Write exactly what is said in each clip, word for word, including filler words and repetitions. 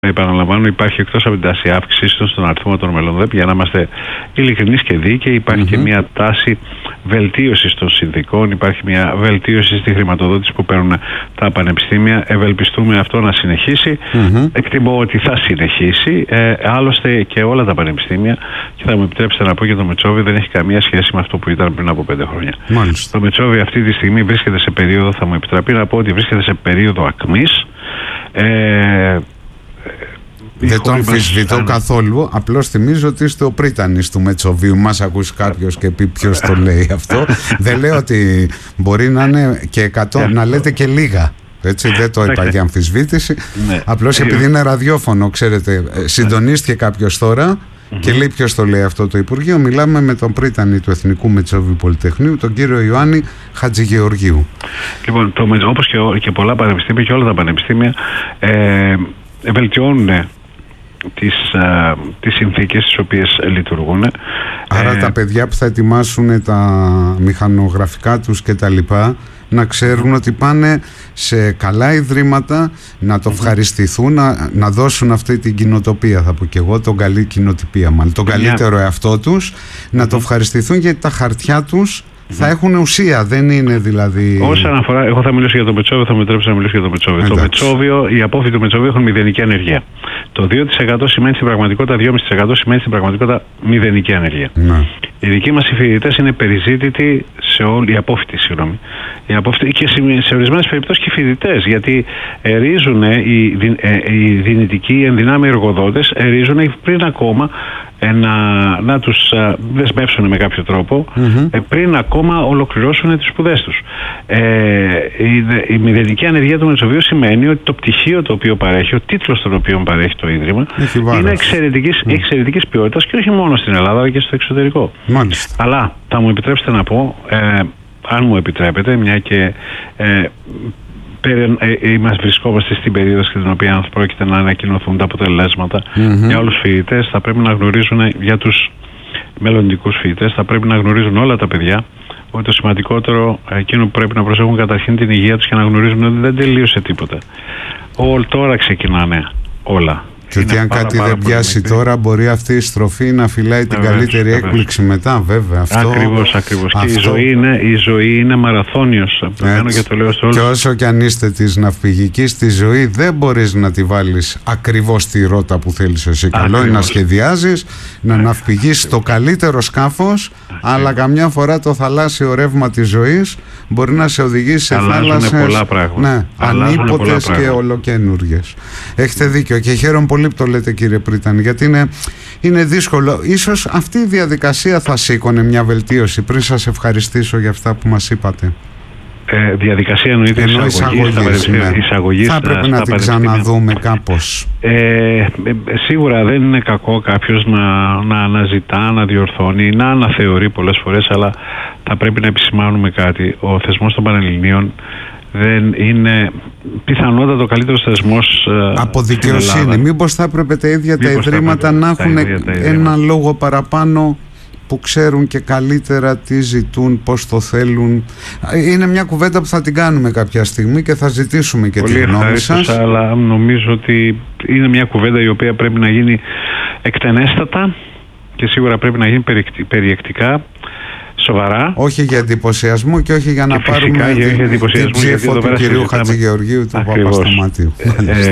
Επαναλαμβάνω, υπάρχει εκτός από την τάση αύξησης στον αριθμό των μελών, για να είμαστε ειλικρινείς και δίκαιοι, υπάρχει mm-hmm. και μια τάση βελτίωσης των συνθηκών, υπάρχει μια βελτίωση στη χρηματοδότηση που παίρνουν τα πανεπιστήμια. Ευελπιστούμε αυτό να συνεχίσει. Mm-hmm. Εκτιμώ ότι θα συνεχίσει. Ε, άλλωστε και όλα τα πανεπιστήμια, και θα μου επιτρέψετε να πω και το Μετσόβιο, δεν έχει καμία σχέση με αυτό που ήταν πριν από πέντε χρόνια. Μάλιστα. Το Μετσόβιο αυτή τη στιγμή βρίσκεται σε περίοδο, θα μου επιτραπεί να πω ότι βρίσκεται σε περίοδο ακμής. Ε, Δεν το αμφισβητώ ήταν... καθόλου. Απλώς θυμίζω ότι είστε ο πρίτανης του Μετσοβίου. Μας ακούσει κάποιος και πει ποιος το λέει αυτό. Δεν λέω ότι μπορεί να είναι και εκατό, να λέτε και λίγα. Έτσι, δεν το είπα για αμφισβήτηση. Ναι. Απλώς επειδή είναι ραδιόφωνο, ξέρετε, συντονίστηκε κάποιος τώρα mm-hmm. και λέει ποιος το λέει αυτό το Υπουργείο. Μιλάμε με τον πρίτανη του Εθνικού Μετσόβιου Πολυτεχνείου, τον κύριο Ιωάννη Χατζηγεωργίου. Λοιπόν, το, όπως και, και πολλά πανεπιστήμια και όλα τα πανεπιστήμια ε, βελτιώνουν τις, α, τις συνθήκες στις οποίες λειτουργούν. Άρα ε, τα παιδιά που θα ετοιμάσουν τα μηχανογραφικά τους και τα λοιπά να ξέρουν ότι πάνε σε καλά ιδρύματα, να το ευχαριστηθούν, να, να δώσουν αυτή την κοινοτοπία, θα πω και εγώ, τον καλή κοινοτυπία μάλλον, τον καλύτερο εαυτό τους, να το ευχαριστηθούν γιατί τα χαρτιά τους θα έχουν ουσία, δεν είναι δηλαδή. Όσον αφορά, εγώ θα μιλήσω για το Μετσόβιο, θα με επιτρέψω να μιλήσω για το Μετσόβιο. Το Μετσόβιο, οι απόφοιτοι του Μετσόβιου έχουν μηδενική ανεργία. Το δύο τοις εκατό σημαίνει στην πραγματικότητα, δύο κόμμα πέντε τοις εκατό σημαίνει στην πραγματικότητα μηδενική ανεργία. Ναι. Οι δικοί μας οι φοιτητές είναι περιζήτητοι σε όλοι, οι απόφοιτοι, συγγνώμη. Οι απόφοιτοι και σε ορισμένες περιπτώσεις και οι φοιτητές, γιατί ερίζουν οι, οι δυνητικοί, οι ενδυνάμοι εργοδότες, ερίζουν πριν ακόμα να, να τους α, δεσμεύσουν με κάποιο τρόπο, mm-hmm. ε, πριν ακόμα ολοκληρώσουν τις σπουδές τους. Ε, η, η μηδενική ανεργία του Μετσοβίου σημαίνει ότι το πτυχίο το οποίο παρέχει, ο τίτλος τον οποίο παρέχει το Ίδρυμα, είναι εξαιρετικής, mm. εξαιρετικής ποιότητας και όχι μόνο στην Ελλάδα αλλά και στο εξωτερικό. Μάλιστα. Αλλά θα μου επιτρέψετε να πω, ε, αν μου επιτρέπετε, μια και ε, Είμαστε, βρισκόμαστε στην περίοδο στην οποία πρόκειται να ανακοινωθούν τα αποτελέσματα mm-hmm. για όλους τους φοιτητές, θα πρέπει να γνωρίζουν, για τους μελλοντικούς φοιτητές, θα πρέπει να γνωρίζουν όλα τα παιδιά ότι το σημαντικότερο, εκείνο που πρέπει να προσέχουν καταρχήν την υγεία τους και να γνωρίζουν ότι δεν τελείωσε τίποτα. Όλ, τώρα ξεκινάνε όλα. Και ότι αν πάρα, κάτι πάρα, δεν πιάσει μικρή. Τώρα, μπορεί αυτή η στροφή να φυλάει την βεβαίως, καλύτερη βεβαίως. έκπληξη μετά, βέβαια. Αυτό, ακριβώς, ακριβώς. Αυτό... Και η ζωή είναι, η ζωή είναι μαραθώνιος. Και, το λέω και όσο κι αν είστε της ναυπηγικής, τη ζωή δεν μπορείς να τη βάλεις ακριβώς στη ρότα που θέλεις εσύ. Ακριβώς. Καλό είναι να σχεδιάζεις, να ναυπηγείς στο καλύτερο σκάφος, ακριβώς. αλλά καμιά φορά το θαλάσσιο ρεύμα της ζωής μπορεί να σε οδηγήσει σε θάλασσες ναι, ανίποτες και ολοκένουργες. Έχετε δίκιο και χαίρομαι πολύ που το λέτε, κύριε Πρίτανη, γιατί είναι, είναι δύσκολο. Ίσως αυτή η διαδικασία θα σήκωνε μια βελτίωση. Πριν σας ευχαριστήσω για αυτά που μας είπατε. Ε, διαδικασία εννοείται εισαγωγής, ναι. εισαγωγής θα πρέπει να την ξαναδούμε κάπως. Ε, σίγουρα δεν είναι κακό κάποιος να, να αναζητά, να διορθώνει, να αναθεωρεί πολλές φορές, αλλά θα πρέπει να επισημάνουμε κάτι. Ο θεσμός των Πανελληνίων δεν είναι πιθανότατα ο καλύτερος θεσμός από δικαιοσύνη. Μήπως θα έπρεπε τα ίδια τα ιδρύματα να έχουν ένα λόγο παραπάνω, που ξέρουν και καλύτερα τι ζητούν, πώς το θέλουν. Είναι μια κουβέντα που θα την κάνουμε κάποια στιγμή και θα ζητήσουμε και πολύ τη γνώμη σας. Αλλά νομίζω ότι είναι μια κουβέντα η οποία πρέπει να γίνει εκτενέστατα και σίγουρα πρέπει να γίνει περιεκτικά, σοβαρά. Όχι για εντυπωσιασμό και όχι για να και πάρουμε την ψήφο του κυρίου Χατζηγεωργίου του Παπασταματίου. Ε,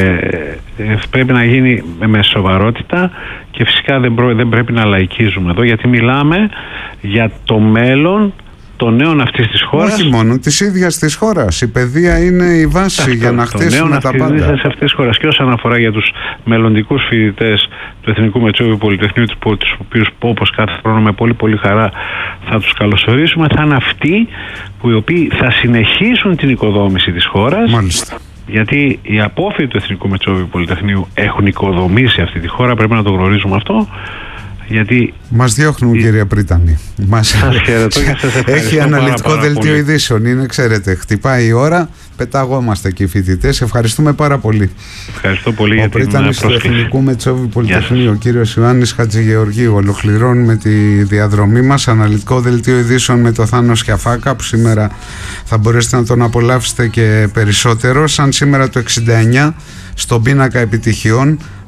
ε, πρέπει να γίνει με σοβαρότητα και φυσικά δεν, προ, δεν πρέπει να λαϊκίζουμε εδώ, γιατί μιλάμε για το μέλλον των νέων αυτής της χώρας. Όχι μόνο της ίδιας της χώρας. Η παιδεία είναι η βάση αυτό, για να χτίσουμε τα πάντα. Σε αυτής της χώρας. Και όσον αφορά για τους μελλοντικούς φοιτητές του Εθνικού Μετσόβιου Πολυτεχνείου, τους οποίους όπως κάθε χρόνο με πολύ πολύ χαρά θα τους καλωσορίσουμε, θα είναι αυτοί που οι οποίοι θα συνεχίσουν την οικοδόμηση της χώρας. Μάλιστα. Γιατί οι απόφοιτοι του Εθνικού Μετσόβιου Πολυτεχνείου έχουν οικοδομήσει αυτή τη χώρα, πρέπει να το γνωρίζουμε αυτό. Γιατί μας διώχνουν, η... κύριε Πρίτανη. Μας... Σας χαιρετώ και σας Έχει αναλυτικό δελτίο ειδήσεων. Είναι, ξέρετε, χτυπάει η ώρα, πεταγόμαστε και οι φοιτητές. Ευχαριστούμε πάρα πολύ. Ευχαριστώ πολύ. Ο για την πρόσκληση. Ο Πρίτανης του Εθνικού Μετσόβιου Πολυτεχνείου, ο κύριος Ιωάννης Χατζηγεωργίου. Ολοκληρώνουμε τη διαδρομή μας. Αναλυτικό δελτίο ειδήσεων με το Θάνο Σκιαφάκα, που σήμερα θα μπορέσετε να τον απολαύσετε και περισσότερο. Σαν σήμερα το εξήντα εννιά, στον πίνακα επιτυχιών,